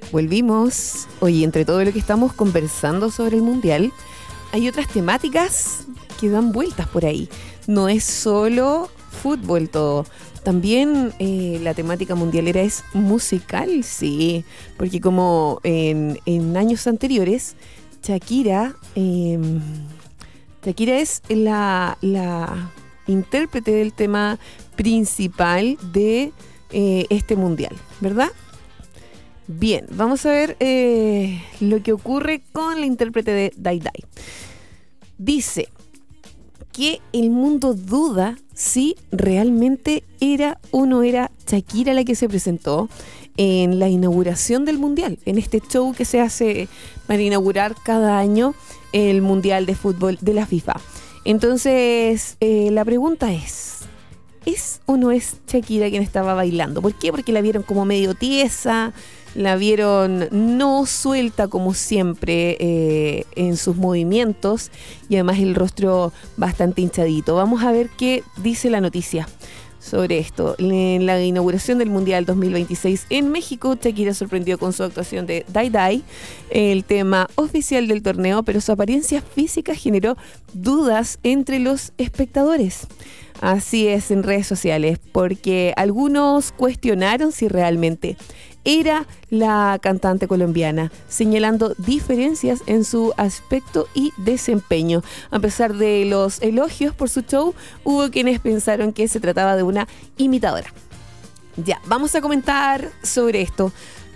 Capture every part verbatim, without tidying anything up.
Volvimos. Oye, entre todo lo que estamos conversando sobre el Mundial, hay otras temáticas que dan vueltas por ahí. No es solo fútbol todo. También eh, la temática mundialera es musical, sí. Porque como en, en años anteriores, Shakira, eh, Shakira es la, la intérprete del tema principal de eh, este Mundial, ¿verdad? Bien, vamos a ver eh, lo que ocurre con la intérprete de Dai Dai. Dice que el mundo duda si realmente era o no era Shakira la que se presentó en la inauguración del Mundial, en este show que se hace para inaugurar cada año el Mundial de Fútbol de la FIFA. Entonces, eh, la pregunta es, ¿es o no es Shakira quien estaba bailando? ¿Por qué? Porque la vieron como medio tiesa, la vieron no suelta como siempre eh, en sus movimientos y además el rostro bastante hinchadito. Vamos a ver qué dice la noticia sobre esto. En la inauguración del Mundial dos mil veintiséis en México, Shakira sorprendió con su actuación de Dai Dai, el tema oficial del torneo, pero su apariencia física generó dudas entre los espectadores. Así es en redes sociales, porque algunos cuestionaron si realmente era la cantante colombiana, señalando diferencias en su aspecto y desempeño. A pesar de los elogios por su show, hubo quienes pensaron que se trataba de una imitadora. Ya, vamos a comentar sobre esto.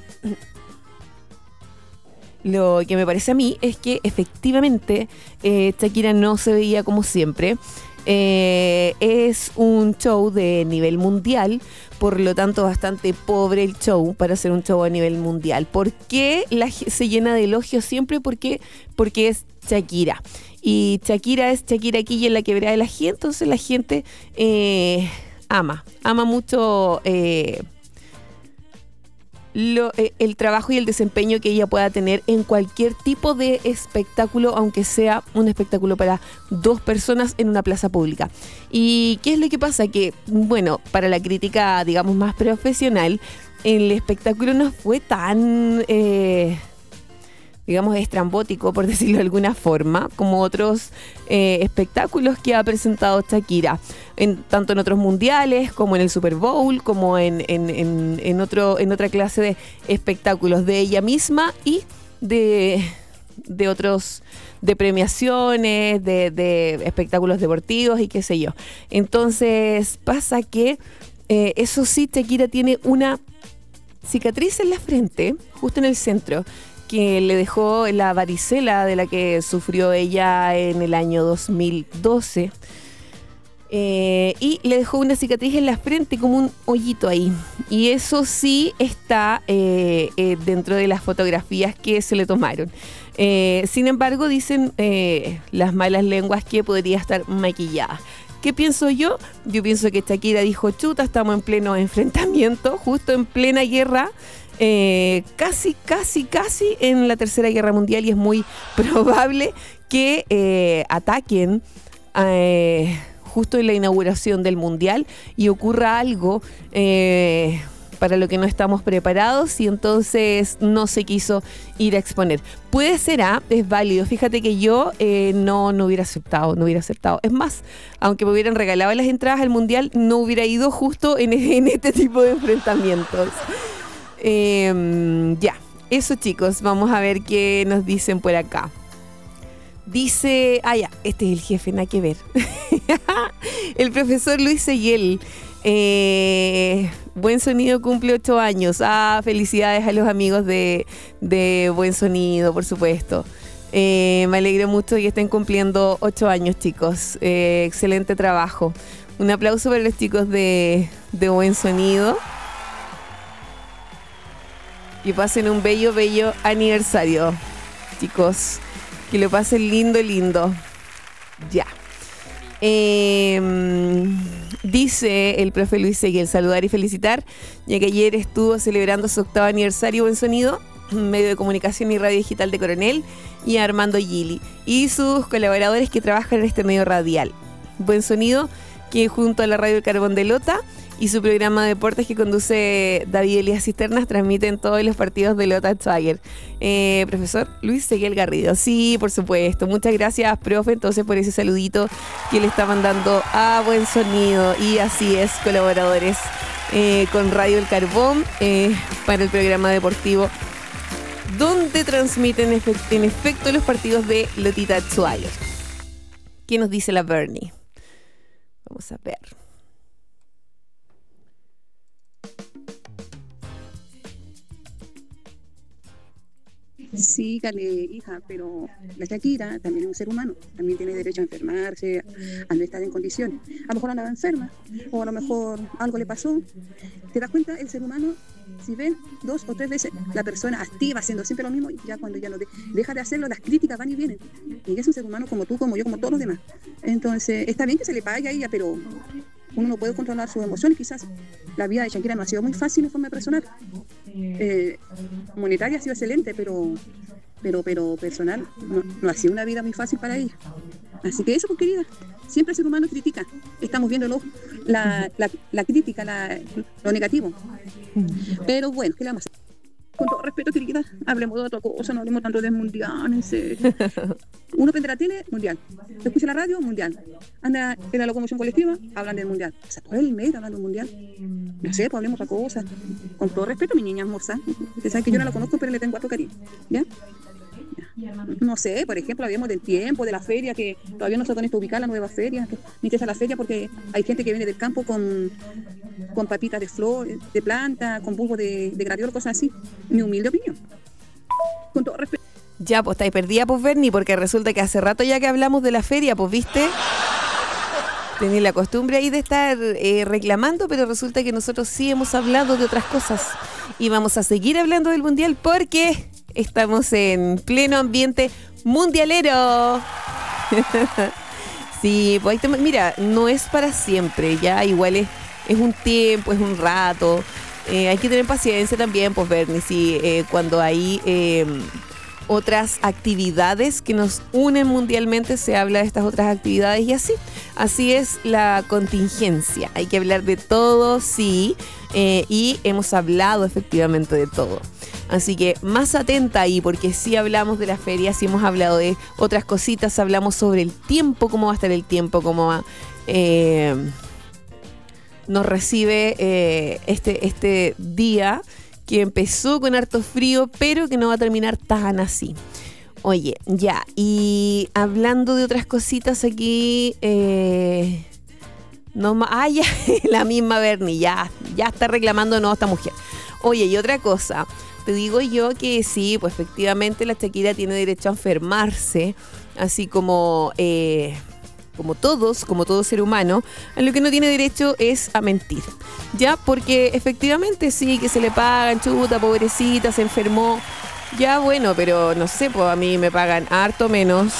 Lo que me parece a mí es que efectivamente eh, Shakira no se veía como siempre. Eh, es un show de nivel mundial, por lo tanto bastante pobre el show para hacer un show a nivel mundial. ¿Por qué la, se llena de elogios siempre? Porque, porque es Shakira. Y Shakira es Shakira aquí y en la quebrada de la gente, entonces la gente eh, ama, ama mucho eh, Lo, eh, el trabajo y el desempeño que ella pueda tener en cualquier tipo de espectáculo, aunque sea un espectáculo para dos personas en una plaza pública. ¿Y qué es lo que pasa? Que, bueno, para la crítica, digamos, más profesional, el espectáculo no fue tan, eh, digamos, estrambótico, por decirlo de alguna forma, como otros eh, espectáculos que ha presentado Shakira, en, tanto en otros mundiales, como en el Super Bowl, como en, en, en, en, otro, en otra clase de espectáculos de ella misma y de, de otros, de premiaciones, de, de espectáculos deportivos y qué sé yo. Entonces pasa que, eh, eso sí, Shakira tiene una cicatriz en la frente, justo en el centro, que le dejó la varicela de la que sufrió ella en el año dos mil doce. Eh, y le dejó una cicatriz en la frente, como un hoyito ahí. Y eso sí está eh, eh, dentro de las fotografías que se le tomaron. Eh, sin embargo, dicen eh, las malas lenguas que podría estar maquillada. ¿Qué pienso yo? Yo pienso que Shakira dijo, chuta, estamos en pleno enfrentamiento, justo en plena guerra. Eh, casi, casi, casi en la Tercera Guerra Mundial, y es muy probable que eh, ataquen eh, justo en la inauguración del Mundial y ocurra algo eh, para lo que no estamos preparados y entonces no se quiso ir a exponer. Puede ser, ¿ah? Es válido. Fíjate que yo eh, no, no hubiera aceptado, no hubiera aceptado. Es más, aunque me hubieran regalado las entradas al Mundial, no hubiera ido justo en, en este tipo de enfrentamientos. Eh, ya, eso chicos, vamos a ver qué nos dicen por acá. Dice, ah ya, este es el jefe, nada que ver. El profesor Luis Seguel, eh, Buen Sonido cumple ocho años. Ah, felicidades a los amigos de, de Buen Sonido, por supuesto. Eh, me alegro mucho que estén cumpliendo ocho años, chicos. Eh, excelente trabajo. Un aplauso para los chicos de, de Buen Sonido. Que pasen un bello, bello aniversario, chicos. Que lo pasen lindo, lindo. Ya. Eh, dice el profe Luis Seguel, saludar y felicitar, ya que ayer estuvo celebrando su octavo aniversario Buen Sonido, medio de comunicación y radio digital de Coronel, y Armando Gili, y sus colaboradores que trabajan en este medio radial. Buen Sonido, que junto a la radio El Carbón de Lota y su programa de deportes que conduce David Elías Cisternas transmiten todos los partidos de Lota Schwager. Eh, profesor Luis Seguel Garrido. Sí, por supuesto. Muchas gracias, profe, entonces por ese saludito que le está mandando a Buen Sonido. Y así es, colaboradores eh, con Radio El Carbón eh, para el programa deportivo, donde transmiten efect- en efecto los partidos de Lotita Schwager. ¿Qué nos dice la Bernie? Vamos a ver. Sí, Cale, hija, pero la Shakira también es un ser humano, también tiene derecho a enfermarse, a no estar en condiciones. A lo mejor andaba enferma, o a lo mejor algo le pasó. ¿Te das cuenta? El ser humano, si ven dos o tres veces la persona activa haciendo siempre lo mismo, ya cuando ya lo de, deja de hacerlo, las críticas van y vienen. Y es un ser humano como tú, como yo, como todos los demás. Entonces, está bien que se le pague a ella, pero uno no puede controlar sus emociones. Quizás la vida de Shakira no ha sido muy fácil en forma personal. Eh, monetaria ha sido excelente, pero pero pero personal no, no ha sido una vida muy fácil para ella. Así que eso, pues, querida, siempre el ser humano critica. Estamos viendo lo, la, la, la crítica, la, lo negativo. Pero bueno, ¿qué le vamos a hacer? Con todo respeto, querida, hablemos de otra cosa, no hablemos tanto del mundial, en serio. Uno prende la tele, mundial. Escucha la radio, mundial. Anda en la locomoción colectiva, hablan del mundial. O sea, todo el mes hablando del mundial. No sé, pues hablemos otra cosa. Con todo respeto, mi niña hermosa. Usted sabe que yo no la conozco, pero le tengo harto cariño. ¿Ya? No sé, por ejemplo, hablamos del tiempo, de la feria, que todavía no se está ubicada la nueva feria. Me interesa la feria porque hay gente que viene del campo con, con papitas de flor, de planta, con bulbos de, de graviola, cosas así. Mi humilde opinión. Con todo respeto. Ya, pues estáis perdida, pues, Bernie, porque resulta que hace rato ya que hablamos de la feria, pues, ¿viste? Tenéis la costumbre ahí de estar eh, reclamando, pero resulta que nosotros sí hemos hablado de otras cosas. Y vamos a seguir hablando del mundial porque estamos en pleno ambiente mundialero. Sí, pues ahí te, mira, no es para siempre, ya igual es, es un tiempo, es un rato. Eh, hay que tener paciencia también, pues, Bernie, sí, eh, cuando hay eh, otras actividades que nos unen mundialmente, se habla de estas otras actividades y así. Así es la contingencia. Hay que hablar de todo, sí, eh, y hemos hablado efectivamente de todo. Así que más atenta ahí, porque sí hablamos de la feria, sí hemos hablado de otras cositas, hablamos sobre el tiempo, cómo va a estar el tiempo, cómo va, eh, nos recibe eh, este, este día que empezó con harto frío, pero que no va a terminar tan así. Oye, ya, y hablando de otras cositas aquí, eh, no más, ah, ya, la misma Bernie, ya, ya está reclamando de nuevo esta mujer. Oye, y otra cosa, te digo yo que sí, pues efectivamente la Shakira tiene derecho a enfermarse, así como, eh, como todos, como todo ser humano. A lo que no tiene derecho es a mentir, ya, porque efectivamente sí, que se le pagan, chuta, pobrecita, se enfermó. Ya, bueno, pero no sé, pues a mí me pagan harto menos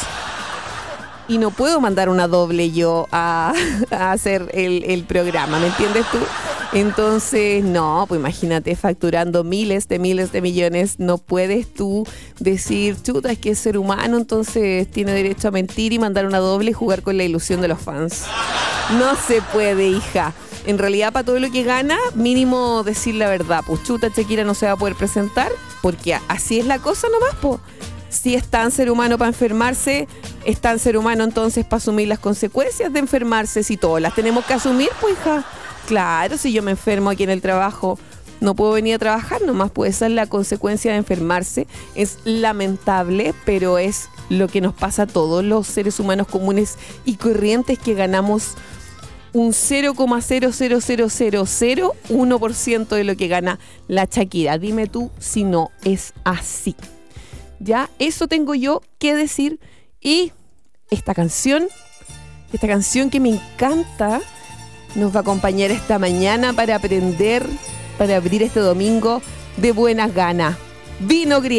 y no puedo mandar una doble yo a, a hacer el, el programa, ¿me entiendes tú? Entonces, no, pues imagínate, facturando miles de miles de millones, no puedes tú decir, chuta, es que es ser humano, entonces tiene derecho a mentir y mandar una doble y jugar con la ilusión de los fans. No se puede, hija. En realidad, para todo lo que gana, mínimo decir la verdad. Pues chuta, Shakira no se va a poder presentar, porque así es la cosa nomás, pues. Si es tan ser humano para enfermarse, es tan ser humano entonces para asumir las consecuencias de enfermarse. Si todas las tenemos que asumir, pues, hija. Claro, si yo me enfermo aquí en el trabajo, no puedo venir a trabajar, nomás puede ser la consecuencia de enfermarse. Es lamentable, pero es lo que nos pasa a todos los seres humanos comunes y corrientes que ganamos un cero coma cero cero cero cero cero uno por ciento de lo que gana la Shakira. Dime tú si no es así. Ya, eso tengo yo que decir. Y esta canción, esta canción que me encanta, nos va a acompañar esta mañana para aprender, para abrir este domingo de buenas ganas. Vino Griego.